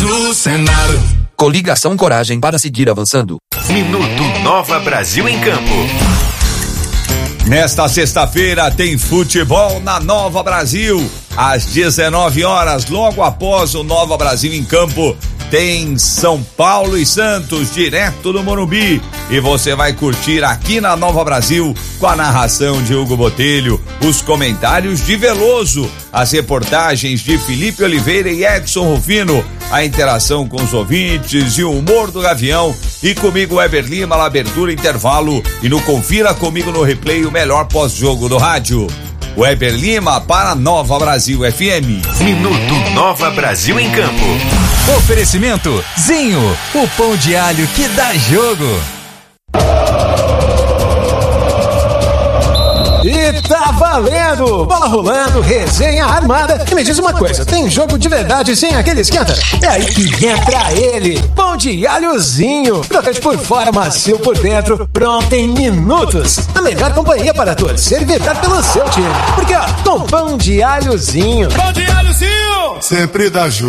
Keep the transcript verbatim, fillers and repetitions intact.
do Senado. Coligação Coragem para seguir avançando. Minuto Nova Brasil em Campo. Nesta sexta-feira tem futebol na Nova Brasil. Às dezenove horas, logo após o Nova Brasil em Campo, tem São Paulo e Santos, direto do Morumbi. E você vai curtir aqui na Nova Brasil, com a narração de Hugo Botelho, os comentários de Veloso, as reportagens de Felipe Oliveira e Edson Rufino, a interação com os ouvintes e o humor do Gavião. E comigo, Weber Lima, na abertura, intervalo. E no Confira Comigo no Replay, o melhor pós-jogo do rádio. Weber Lima para Nova Brasil F M. Minuto Nova Brasil em Campo. Oferecimento Zinho, o pão de alho que dá jogo. E tá valendo! Bola rolando, resenha armada. E me diz uma coisa, tem jogo de verdade sem aquele esquenta? É aí que entra ele, pão de alhozinho. Crocante por fora, macio por dentro, pronto em minutos. A melhor companhia para torcer e vibrar pelo seu time. Porque ó, com pão de alhozinho. Pão de alhozinho! Sempre dá jogo.